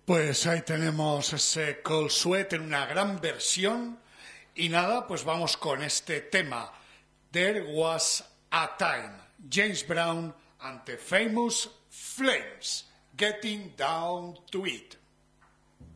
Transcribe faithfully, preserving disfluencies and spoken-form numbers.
Pues ahí tenemos ese Cold Sweat en una gran versión. Y nada, pues vamos con este tema. There Was a Time. James Brown and the Famous Flames. Getting Down to It.